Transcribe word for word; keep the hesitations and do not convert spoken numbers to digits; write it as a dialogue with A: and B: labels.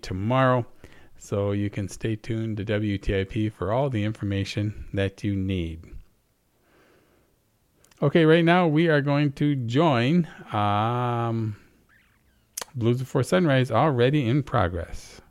A: tomorrow. So you can stay tuned to W T I P for all the information that you need. Okay, right now we are going to join um, Blues Before Sunrise, already in progress.